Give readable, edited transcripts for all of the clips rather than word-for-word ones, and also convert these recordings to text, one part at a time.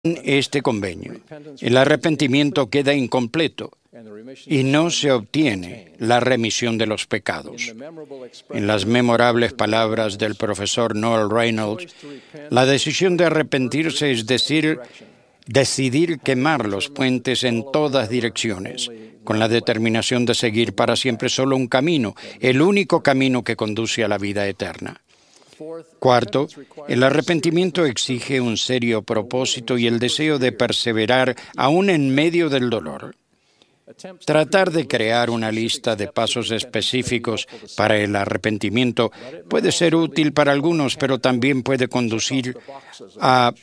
este convenio. El arrepentimiento queda incompleto y no se obtiene la remisión de los pecados. En las memorables palabras del profesor Noel Reynolds, la decisión de arrepentirse es decidir quemar los puentes en todas direcciones, con la determinación de seguir para siempre solo un camino, el único camino que conduce a la vida eterna. Cuarto, el arrepentimiento exige un serio propósito y el deseo de perseverar aún en medio del dolor. Tratar de crear una lista de pasos específicos para el arrepentimiento puede ser útil para algunos, pero también puede conducir a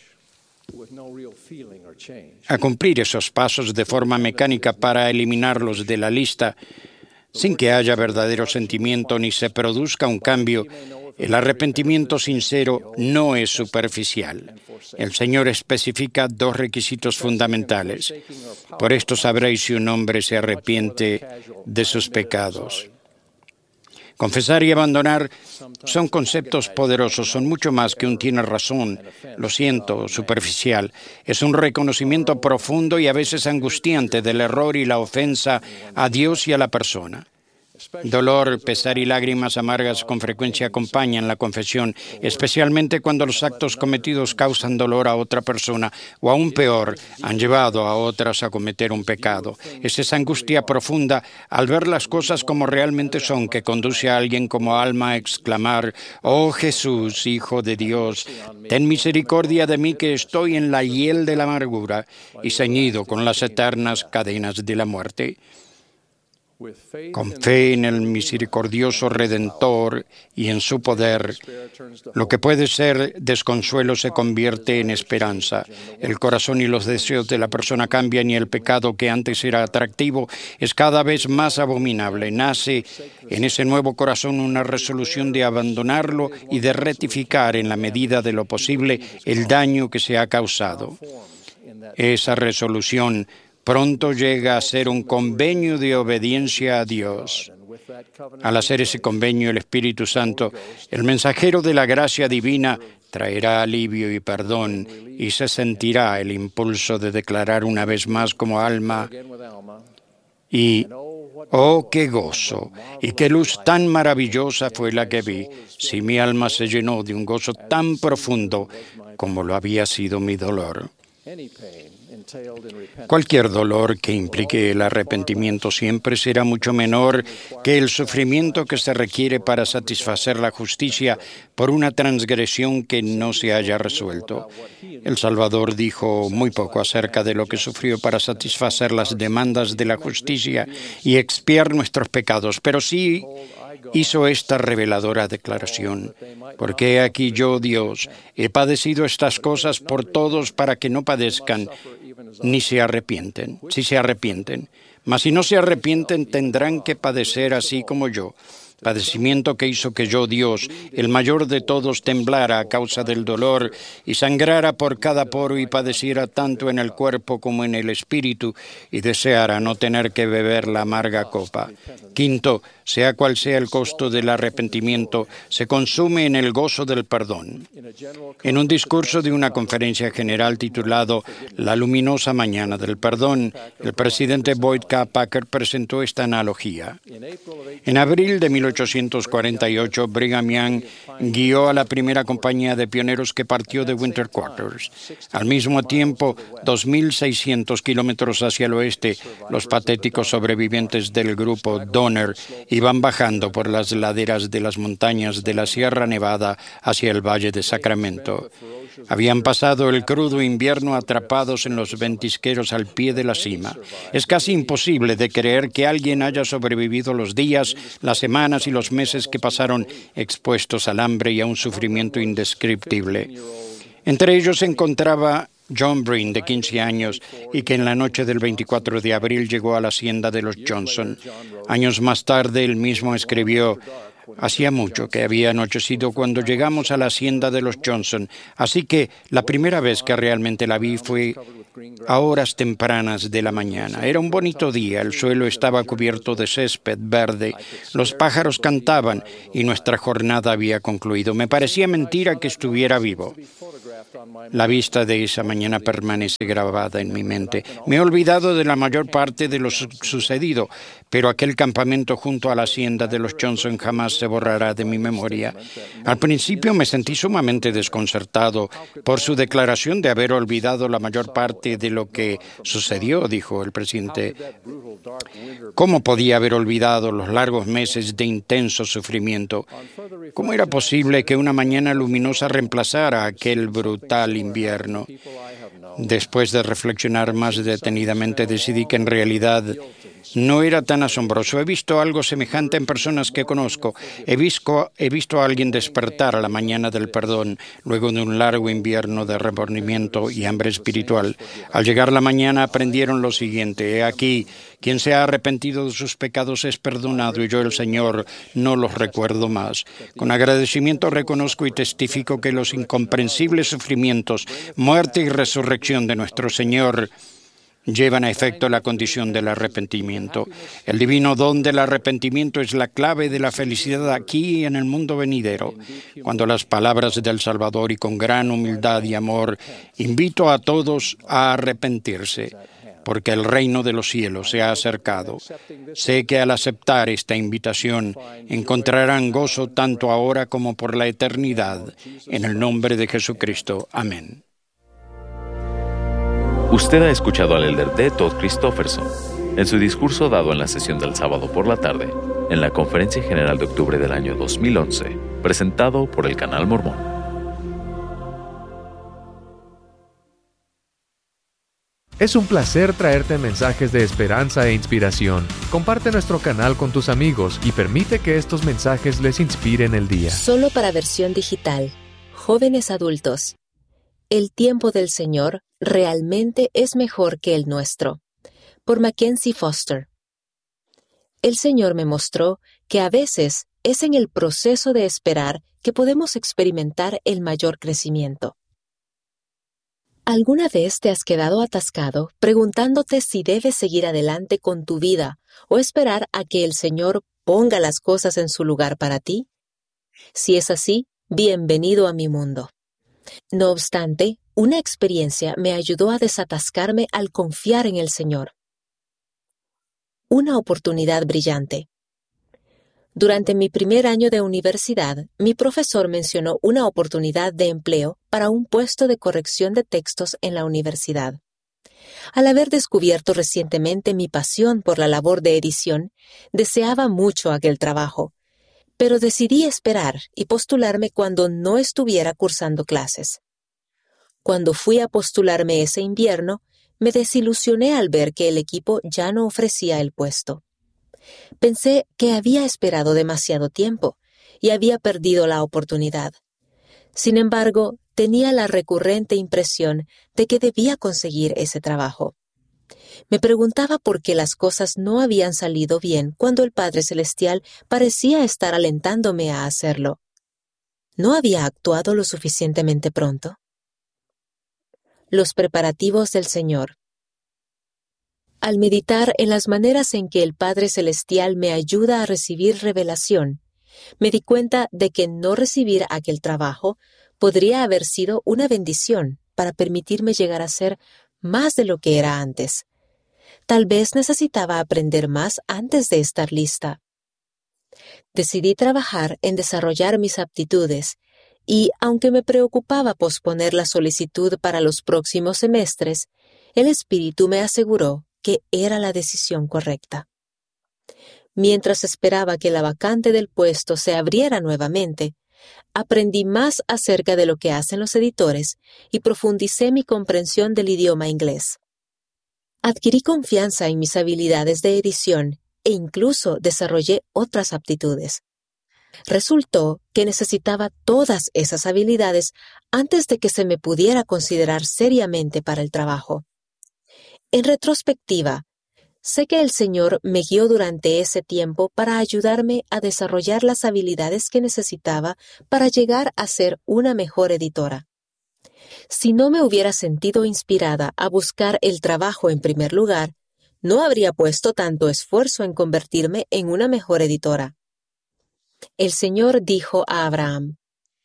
cumplir esos pasos de forma mecánica para eliminarlos de la lista sin que haya verdadero sentimiento ni se produzca un cambio. El arrepentimiento sincero no es superficial. El Señor especifica dos requisitos fundamentales. Por esto sabréis si un hombre se arrepiente de sus pecados. Confesar y abandonar son conceptos poderosos, son mucho más que un tiene razón, lo siento, superficial. Es un reconocimiento profundo y a veces angustiante del error y la ofensa a Dios y a la persona. Dolor, pesar y lágrimas amargas con frecuencia acompañan la confesión, especialmente cuando los actos cometidos causan dolor a otra persona o, aún peor, han llevado a otras a cometer un pecado. Es esa angustia profunda al ver las cosas como realmente son que conduce a alguien como Alma a exclamar: «Oh Jesús, Hijo de Dios, ten misericordia de mí que estoy en la hiel de la amargura y ceñido con las eternas cadenas de la muerte». Con fe en el misericordioso Redentor y en su poder, lo que puede ser desconsuelo se convierte en esperanza. El corazón y los deseos de la persona cambian y el pecado que antes era atractivo es cada vez más abominable. Nace en ese nuevo corazón una resolución de abandonarlo y de rectificar en la medida de lo posible el daño que se ha causado. Esa resolución pronto llega a ser un convenio de obediencia a Dios. Al hacer ese convenio, el Espíritu Santo, el mensajero de la gracia divina, traerá alivio y perdón y se sentirá el impulso de declarar una vez más como Alma y «Oh, qué gozo y qué luz tan maravillosa fue la que vi, si mi alma se llenó de un gozo tan profundo como lo había sido mi dolor». Cualquier dolor que implique el arrepentimiento siempre será mucho menor que el sufrimiento que se requiere para satisfacer la justicia por una transgresión que no se haya resuelto. El Salvador dijo muy poco acerca de lo que sufrió para satisfacer las demandas de la justicia y expiar nuestros pecados, pero sí hizo esta reveladora declaración: «Porque he aquí yo, Dios, he padecido estas cosas por todos para que no padezcan ni se arrepienten, si se arrepienten. Mas si no se arrepienten, tendrán que padecer así como yo». Padecimiento que hizo que yo, Dios, el mayor de todos, temblara a causa del dolor y sangrara por cada poro y padeciera tanto en el cuerpo como en el espíritu y deseara no tener que beber la amarga copa. Quinto, sea cual sea el costo del arrepentimiento, se consume en el gozo del perdón. En un discurso de una conferencia general titulado «La luminosa mañana del perdón», el presidente Boyd K. Packer presentó esta analogía. En abril de 1848, Brigham Young guió a la primera compañía de pioneros que partió de Winter Quarters. Al mismo tiempo, 2.600 kilómetros hacia el oeste, los patéticos sobrevivientes del grupo Donner iban bajando por las laderas de las montañas de la Sierra Nevada hacia el Valle de Sacramento. Habían pasado el crudo invierno atrapados en los ventisqueros al pie de la cima. Es casi imposible de creer que alguien haya sobrevivido los días, las semanas y los meses que pasaron expuestos al hambre y a un sufrimiento indescriptible. Entre ellos se encontraba John Breen, de 15 años, y que en la noche del 24 de abril llegó a la hacienda de los Johnson. Años más tarde, él mismo escribió: «Hacía mucho que había anochecido cuando llegamos a la hacienda de los Johnson, así que la primera vez que realmente la vi fue a horas tempranas de la mañana. Era un bonito día, el suelo estaba cubierto de césped verde, los pájaros cantaban y nuestra jornada había concluido. Me parecía mentira que estuviera vivo». La vista de esa mañana permanece grabada en mi mente. Me he olvidado de la mayor parte de lo sucedido, pero aquel campamento junto a la hacienda de los Johnson jamás se borrará de mi memoria. Al principio me sentí sumamente desconcertado por su declaración de haber olvidado la mayor parte de lo que sucedió, dijo el presidente. ¿Cómo podía haber olvidado los largos meses de intenso sufrimiento? ¿Cómo era posible que una mañana luminosa reemplazara aquel brutal invierno? Después de reflexionar más detenidamente, decidí que en realidad no era tan asombroso. He visto algo semejante en personas que conozco. He visto a alguien despertar a la mañana del perdón, luego de un largo invierno de remordimiento y hambre espiritual. Al llegar la mañana aprendieron lo siguiente: he aquí, quien se ha arrepentido de sus pecados es perdonado, y yo, el Señor, no los recuerdo más. Con agradecimiento reconozco y testifico que los incomprensibles sufrimientos, muerte y resurrección de nuestro Señor llevan a efecto la condición del arrepentimiento. El divino don del arrepentimiento es la clave de la felicidad aquí y en el mundo venidero. Cuando las palabras del Salvador, y con gran humildad y amor, invito a todos a arrepentirse, porque el reino de los cielos se ha acercado. Sé que al aceptar esta invitación encontrarán gozo tanto ahora como por la eternidad. En el nombre de Jesucristo. Amén. Usted ha escuchado al elder D. Todd Christofferson en su discurso dado en la sesión del sábado por la tarde en la Conferencia General de octubre del año 2011, presentado por el Canal Mormón. Es un placer traerte mensajes de esperanza e inspiración. Comparte nuestro canal con tus amigos y permite que estos mensajes les inspiren el día. Solo para versión digital. Jóvenes adultos. El tiempo del Señor realmente es mejor que el nuestro. Por Mackenzie Foster. El Señor me mostró que a veces es en el proceso de esperar que podemos experimentar el mayor crecimiento. ¿Alguna vez te has quedado atascado preguntándote si debes seguir adelante con tu vida o esperar a que el Señor ponga las cosas en su lugar para ti? Si es así, bienvenido a mi mundo. No obstante, una experiencia me ayudó a desatascarme al confiar en el Señor. Una oportunidad brillante. Durante mi primer año de universidad, mi profesor mencionó una oportunidad de empleo para un puesto de corrección de textos en la universidad. Al haber descubierto recientemente mi pasión por la labor de edición, deseaba mucho aquel trabajo, pero decidí esperar y postularme cuando no estuviera cursando clases. Cuando fui a postularme ese invierno, me desilusioné al ver que el equipo ya no ofrecía el puesto. Pensé que había esperado demasiado tiempo y había perdido la oportunidad. Sin embargo, tenía la recurrente impresión de que debía conseguir ese trabajo. Me preguntaba por qué las cosas no habían salido bien cuando el Padre Celestial parecía estar alentándome a hacerlo. ¿No había actuado lo suficientemente pronto? Los preparativos del Señor. Al meditar en las maneras en que el Padre Celestial me ayuda a recibir revelación, me di cuenta de que no recibir aquel trabajo podría haber sido una bendición para permitirme llegar a ser más de lo que era antes. Tal vez necesitaba aprender más antes de estar lista. Decidí trabajar en desarrollar mis aptitudes y, aunque me preocupaba posponer la solicitud para los próximos semestres, el Espíritu me aseguró que era la decisión correcta. Mientras esperaba que la vacante del puesto se abriera nuevamente, aprendí más acerca de lo que hacen los editores y profundicé mi comprensión del idioma inglés. Adquirí confianza en mis habilidades de edición e incluso desarrollé otras aptitudes. Resultó que necesitaba todas esas habilidades antes de que se me pudiera considerar seriamente para el trabajo. En retrospectiva, sé que el Señor me guió durante ese tiempo para ayudarme a desarrollar las habilidades que necesitaba para llegar a ser una mejor editora. Si no me hubiera sentido inspirada a buscar el trabajo en primer lugar, no habría puesto tanto esfuerzo en convertirme en una mejor editora. El Señor dijo a Abraham: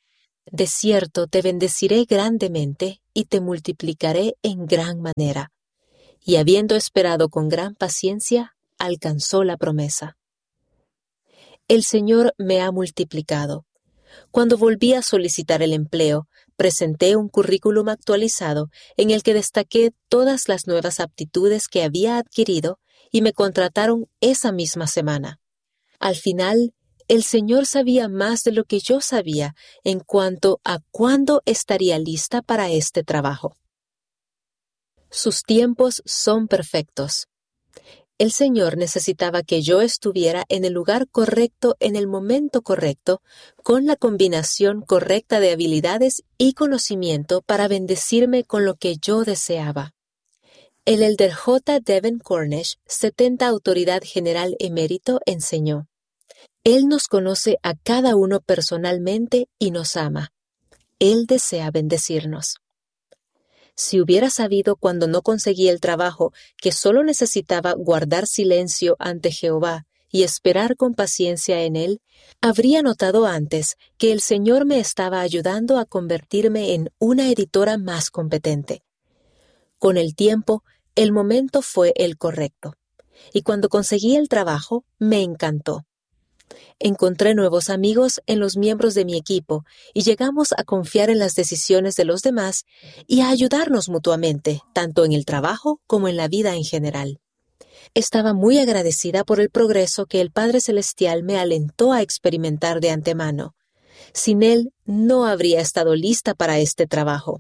De cierto te bendeciré grandemente y te multiplicaré en gran manera. Y habiendo esperado con gran paciencia, alcanzó la promesa. El Señor me ha multiplicado. Cuando volví a solicitar el empleo, presenté un currículum actualizado en el que destaqué todas las nuevas aptitudes que había adquirido y me contrataron esa misma semana. Al final, el Señor sabía más de lo que yo sabía en cuanto a cuándo estaría lista para este trabajo. Sus tiempos son perfectos. El Señor necesitaba que yo estuviera en el lugar correcto en el momento correcto, con la combinación correcta de habilidades y conocimiento para bendecirme con lo que yo deseaba. El elder J. Devin Cornish, 70 Autoridad General Emérito, enseñó: Él nos conoce a cada uno personalmente y nos ama. Él desea bendecirnos. Si hubiera sabido cuando no conseguí el trabajo que solo necesitaba guardar silencio ante Jehová y esperar con paciencia en Él, habría notado antes que el Señor me estaba ayudando a convertirme en una editora más competente. Con el tiempo, el momento fue el correcto, y cuando conseguí el trabajo, me encantó. Encontré nuevos amigos en los miembros de mi equipo y llegamos a confiar en las decisiones de los demás y a ayudarnos mutuamente, tanto en el trabajo como en la vida en general. Estaba muy agradecida por el progreso que el Padre Celestial me alentó a experimentar de antemano. Sin Él, no habría estado lista para este trabajo.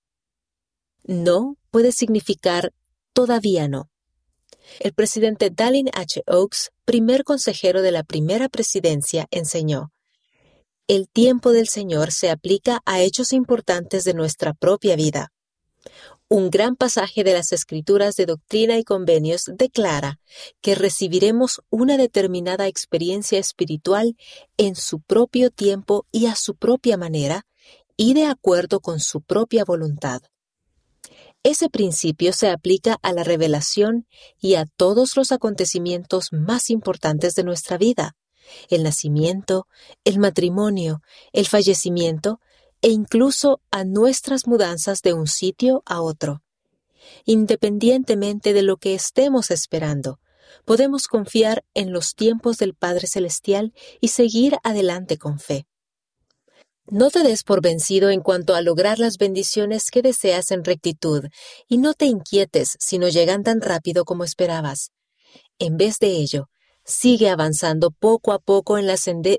No puede significar todavía no. El presidente Dallin H. Oaks, primer consejero de la primera presidencia, enseñó: El tiempo del Señor se aplica a hechos importantes de nuestra propia vida. Un gran pasaje de las Escrituras de Doctrina y Convenios declara que recibiremos una determinada experiencia espiritual en su propio tiempo y a su propia manera, y de acuerdo con su propia voluntad. Ese principio se aplica a la revelación y a todos los acontecimientos más importantes de nuestra vida: el nacimiento, el matrimonio, el fallecimiento e incluso a nuestras mudanzas de un sitio a otro. Independientemente de lo que estemos esperando, podemos confiar en los tiempos del Padre Celestial y seguir adelante con fe. No te des por vencido en cuanto a lograr las bendiciones que deseas en rectitud, y no te inquietes si no llegan tan rápido como esperabas. En vez de ello, sigue avanzando poco a poco en la senda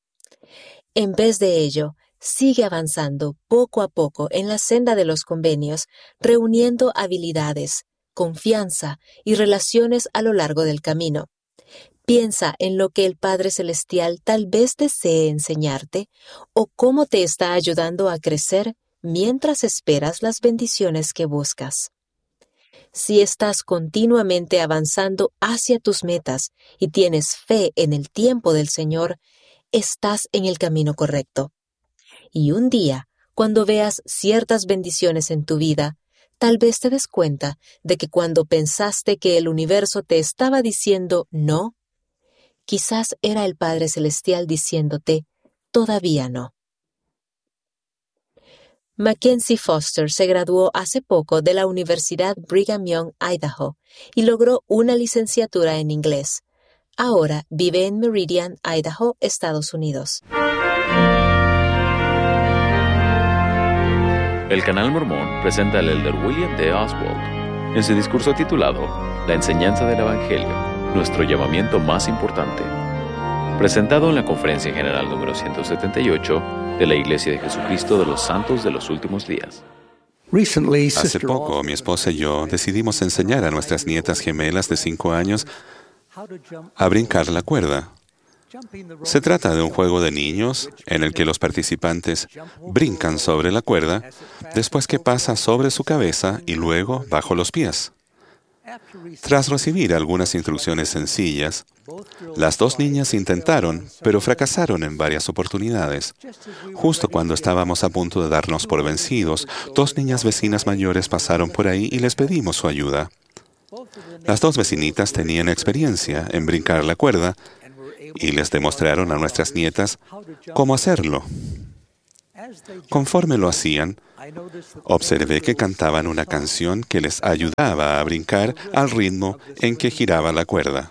de los convenios, reuniendo habilidades, confianza y relaciones a lo largo del camino. Piensa en lo que el Padre Celestial tal vez desee enseñarte o cómo te está ayudando a crecer mientras esperas las bendiciones que buscas. Si estás continuamente avanzando hacia tus metas y tienes fe en el tiempo del Señor, estás en el camino correcto. Y un día, cuando veas ciertas bendiciones en tu vida, tal vez te des cuenta de que cuando pensaste que el universo te estaba diciendo no, quizás era el Padre Celestial diciéndote, todavía no. Mackenzie Foster se graduó hace poco de la Universidad Brigham Young, Idaho, y logró una licenciatura en inglés. Ahora vive en Meridian, Idaho, Estados Unidos. El Canal Mormón presenta al elder William D. Oswald en su discurso titulado La enseñanza del Evangelio, nuestro llamamiento más importante, presentado en la Conferencia General número 178 de la Iglesia de Jesucristo de los Santos de los Últimos Días. Hace poco, mi esposa y yo decidimos enseñar a nuestras nietas gemelas de 5 años a brincar la cuerda. Se trata de un juego de niños en el que los participantes brincan sobre la cuerda, después que pasa sobre su cabeza y luego bajo los pies. Tras recibir algunas instrucciones sencillas, las dos niñas intentaron, pero fracasaron en varias oportunidades. Justo cuando estábamos a punto de darnos por vencidos, dos niñas vecinas mayores pasaron por ahí y les pedimos su ayuda. Las dos vecinitas tenían experiencia en brincar la cuerda y les demostraron a nuestras nietas cómo hacerlo. Conforme lo hacían, observé que cantaban una canción que les ayudaba a brincar al ritmo en que giraba la cuerda.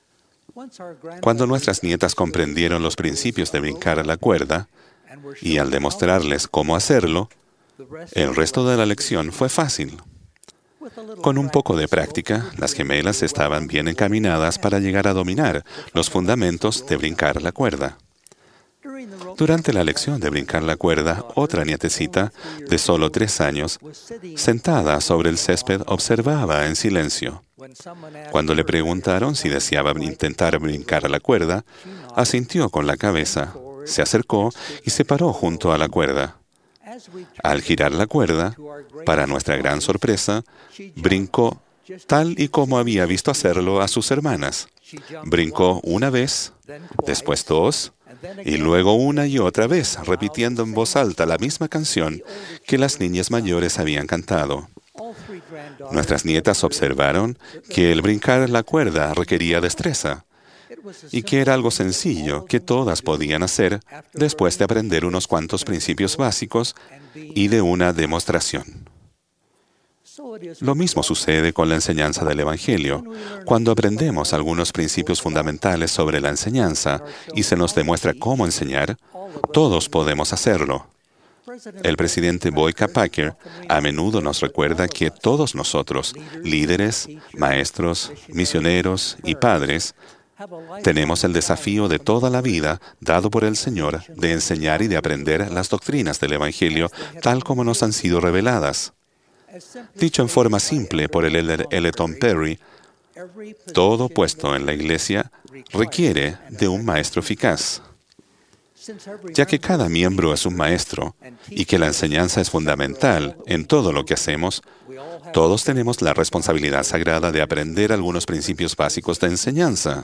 Cuando nuestras nietas comprendieron los principios de brincar a la cuerda, y al demostrarles cómo hacerlo, el resto de la lección fue fácil. Con un poco de práctica, las gemelas estaban bien encaminadas para llegar a dominar los fundamentos de brincar la cuerda. Durante la lección de brincar la cuerda, otra nietecita, de solo 3 años, sentada sobre el césped, observaba en silencio. Cuando le preguntaron si deseaba intentar brincar a la cuerda, asintió con la cabeza, se acercó y se paró junto a la cuerda. Al girar la cuerda, para nuestra gran sorpresa, brincó tal y como había visto hacerlo a sus hermanas. Brincó una vez, después 2, y luego una y otra vez, repitiendo en voz alta la misma canción que las niñas mayores habían cantado. Nuestras nietas observaron que el brincar la cuerda requería destreza y que era algo sencillo que todas podían hacer después de aprender unos cuantos principios básicos y de una demostración. Lo mismo sucede con la enseñanza del Evangelio. Cuando aprendemos algunos principios fundamentales sobre la enseñanza y se nos demuestra cómo enseñar, todos podemos hacerlo. El presidente Boyka Packer a menudo nos recuerda que todos nosotros, líderes, maestros, misioneros y padres, tenemos el desafío de toda la vida dado por el Señor de enseñar y de aprender las doctrinas del Evangelio tal como nos han sido reveladas. Dicho en forma simple por el elder Elton Perry, todo puesto en la iglesia requiere de un maestro eficaz. Ya que cada miembro es un maestro y que la enseñanza es fundamental en todo lo que hacemos, todos tenemos la responsabilidad sagrada de aprender algunos principios básicos de enseñanza.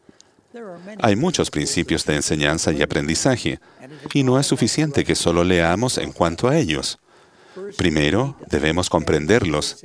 Hay muchos principios de enseñanza y aprendizaje, y no es suficiente que solo leamos en cuanto a ellos. Primero, debemos comprenderlos.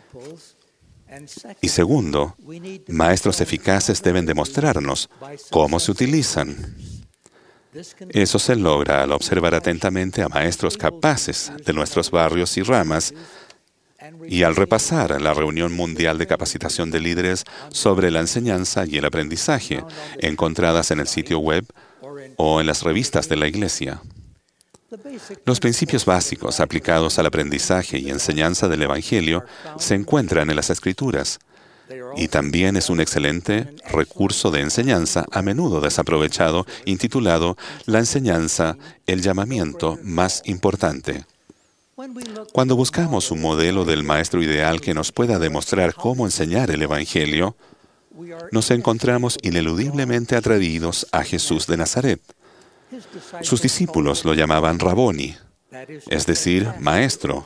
Y segundo, maestros eficaces deben demostrarnos cómo se utilizan. Eso se logra al observar atentamente a maestros capaces de nuestros barrios y ramas y al repasar la reunión mundial de capacitación de líderes sobre la enseñanza y el aprendizaje encontradas en el sitio web o en las revistas de la iglesia. Los principios básicos aplicados al aprendizaje y enseñanza del Evangelio se encuentran en las Escrituras y también es un excelente recurso de enseñanza a menudo desaprovechado intitulado La enseñanza, el llamamiento más importante. Cuando buscamos un modelo del maestro ideal que nos pueda demostrar cómo enseñar el Evangelio, nos encontramos ineludiblemente atraídos a Jesús de Nazaret. Sus discípulos lo llamaban Raboni, es decir, maestro.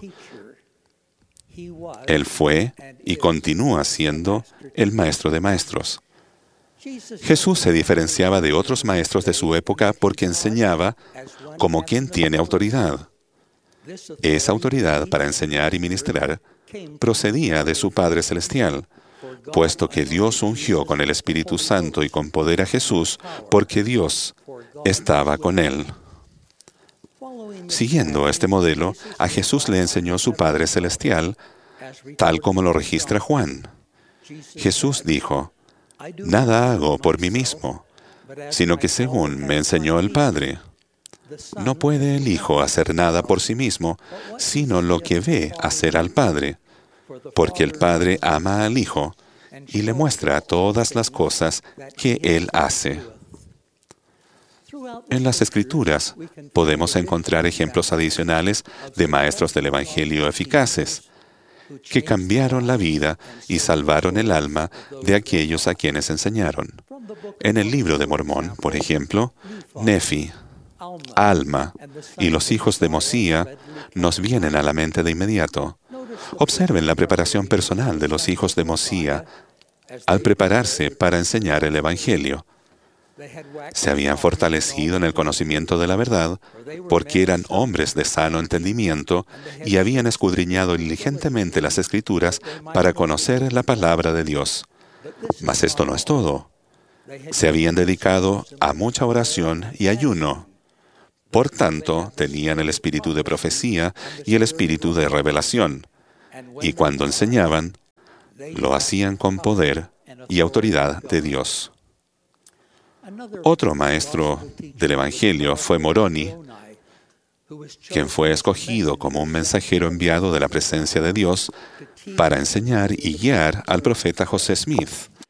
Él fue y continúa siendo el maestro de maestros. Jesús se diferenciaba de otros maestros de su época porque enseñaba como quien tiene autoridad. Esa autoridad para enseñar y ministrar procedía de su Padre Celestial, puesto que Dios ungió con el Espíritu Santo y con poder a Jesús, porque Dios estaba con él. Siguiendo este modelo, a Jesús le enseñó su Padre Celestial, tal como lo registra Juan. Jesús dijo, «Nada hago por mí mismo, sino que según me enseñó el Padre». No puede el Hijo hacer nada por sí mismo, sino lo que ve hacer al Padre, porque el Padre ama al Hijo y le muestra todas las cosas que Él hace. En las Escrituras podemos encontrar ejemplos adicionales de maestros del Evangelio eficaces, que cambiaron la vida y salvaron el alma de aquellos a quienes enseñaron. En el libro de Mormón, por ejemplo, Nefi, Alma y los hijos de Mosía nos vienen a la mente de inmediato. Observen la preparación personal de los hijos de Mosía al prepararse para enseñar el Evangelio. Se habían fortalecido en el conocimiento de la verdad porque eran hombres de sano entendimiento y habían escudriñado diligentemente las Escrituras para conocer la palabra de Dios. Mas esto no es todo. Se habían dedicado a mucha oración y ayuno. Por tanto, tenían el espíritu de profecía y el espíritu de revelación. Y cuando enseñaban, lo hacían con poder y autoridad de Dios. Otro maestro del Evangelio fue Moroni, quien fue escogido como un mensajero enviado de la presencia de Dios para enseñar y guiar al profeta José Smith.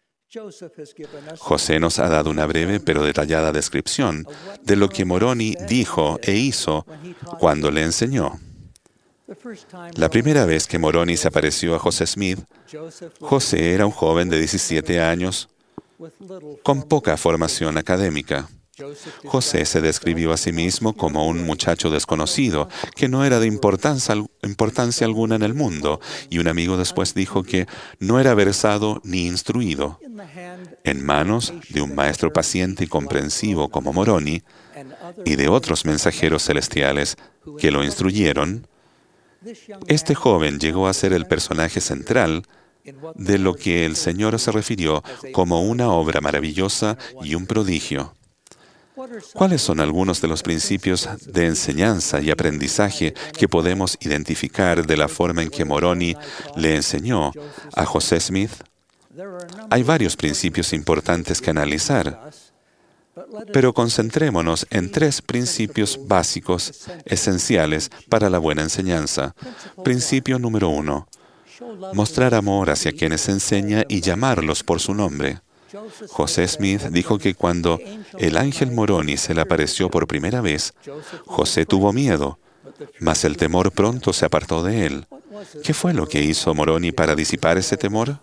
José nos ha dado una breve pero detallada descripción de lo que Moroni dijo e hizo cuando le enseñó. La primera vez que Moroni se apareció a José Smith, José era un joven de 17 años con poca formación académica. José se describió a sí mismo como un muchacho desconocido, que no era de importancia alguna en el mundo, y un amigo después dijo que no era versado ni instruido. En manos de un maestro paciente y comprensivo como Moroni, y de otros mensajeros celestiales que lo instruyeron, este joven llegó a ser el personaje central de lo que el Señor se refirió como una obra maravillosa y un prodigio. ¿Cuáles son algunos de los principios de enseñanza y aprendizaje que podemos identificar de la forma en que Moroni le enseñó a José Smith? Hay varios principios importantes que analizar, pero concentrémonos en 3 principios básicos esenciales para la buena enseñanza. Principio número 1. Mostrar amor hacia quienes enseña y llamarlos por su nombre. José Smith dijo que cuando el ángel Moroni se le apareció por primera vez, José tuvo miedo, mas el temor pronto se apartó de él. ¿Qué fue lo que hizo Moroni para disipar ese temor?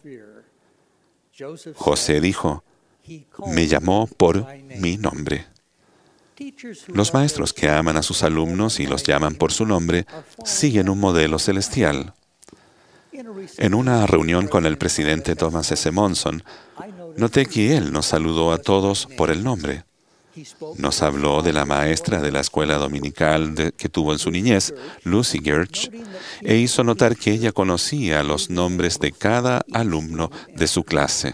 José dijo, me llamó por mi nombre. Los maestros que aman a sus alumnos y los llaman por su nombre siguen un modelo celestial. En una reunión con el presidente Thomas S. Monson, noté que él nos saludó a todos por el nombre. Nos habló de la maestra de la escuela dominical que tuvo en su niñez, Lucy Gertz, e hizo notar que ella conocía los nombres de cada alumno de su clase.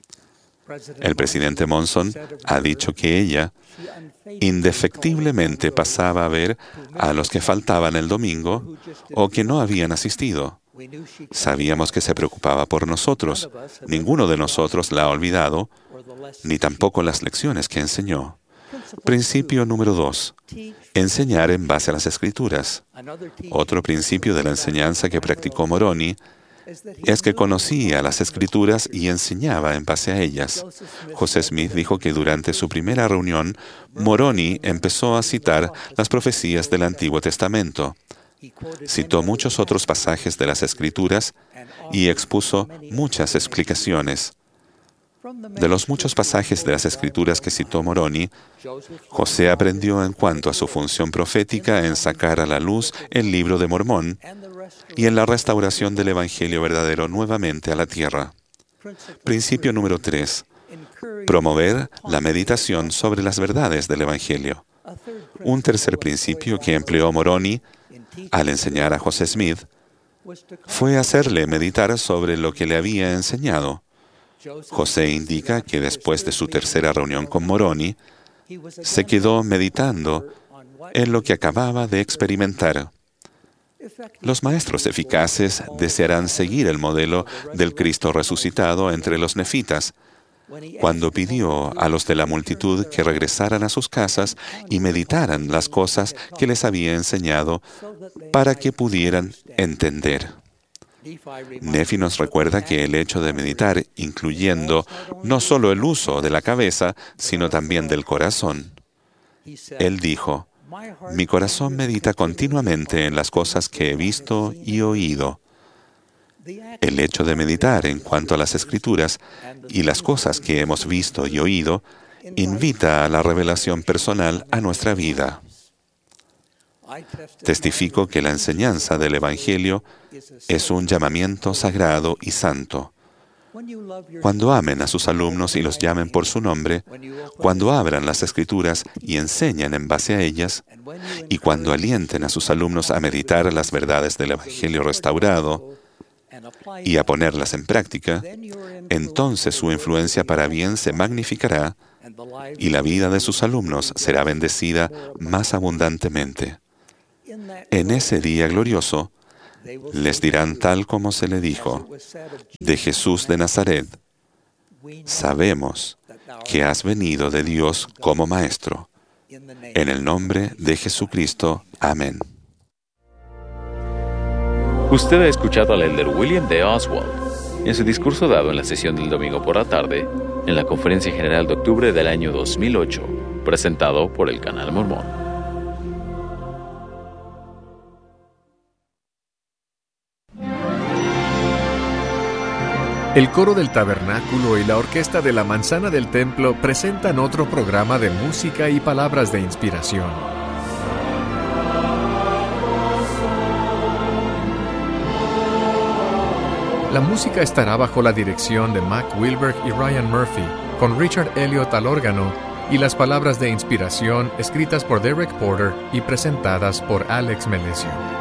El presidente Monson ha dicho que ella indefectiblemente pasaba a ver a los que faltaban el domingo o que no habían asistido. Sabíamos que se preocupaba por nosotros. Ninguno de nosotros la ha olvidado, ni tampoco las lecciones que enseñó. Principio número 2. Enseñar en base a las Escrituras. Otro principio de la enseñanza que practicó Moroni es que conocía las Escrituras y enseñaba en base a ellas. José Smith dijo que durante su primera reunión, Moroni empezó a citar las profecías del Antiguo Testamento. Citó muchos otros pasajes de las Escrituras y expuso muchas explicaciones. De los muchos pasajes de las Escrituras que citó Moroni, José aprendió en cuanto a su función profética en sacar a la luz el Libro de Mormón y en la restauración del Evangelio verdadero nuevamente a la tierra. Principio número 3. Promover la meditación sobre las verdades del Evangelio. Un tercer principio que empleó Moroni al enseñar a José Smith fue hacerle meditar sobre lo que le había enseñado. José indica que después de su tercera reunión con Moroni, se quedó meditando en lo que acababa de experimentar. Los maestros eficaces desearán seguir el modelo del Cristo resucitado entre los nefitas, cuando pidió a los de la multitud que regresaran a sus casas y meditaran las cosas que les había enseñado para que pudieran entender. Nefi nos recuerda que el hecho de meditar, incluyendo no solo el uso de la cabeza, sino también del corazón. Él dijo, mi corazón medita continuamente en las cosas que he visto y oído. El hecho de meditar en cuanto a las Escrituras y las cosas que hemos visto y oído invita a la revelación personal a nuestra vida. Testifico que la enseñanza del Evangelio es un llamamiento sagrado y santo. Cuando amen a sus alumnos y los llamen por su nombre, cuando abran las Escrituras y enseñen en base a ellas, y cuando alienten a sus alumnos a meditar las verdades del Evangelio restaurado, y a ponerlas en práctica, entonces su influencia para bien se magnificará y la vida de sus alumnos será bendecida más abundantemente. En ese día glorioso, les dirán tal como se le dijo: de Jesús de Nazaret, sabemos que has venido de Dios como Maestro. En el nombre de Jesucristo. Amén. Usted ha escuchado al elder William D. Oswald en su discurso dado en la sesión del domingo por la tarde en la Conferencia General de Octubre del año 2008, presentado por el Canal Mormón. El coro del tabernáculo y la orquesta de la manzana del templo presentan otro programa de música y palabras de inspiración. La música estará bajo la dirección de Mac Wilberg y Ryan Murphy, con Richard Elliot al órgano, y las palabras de inspiración escritas por Derek Porter y presentadas por Alex Melesio.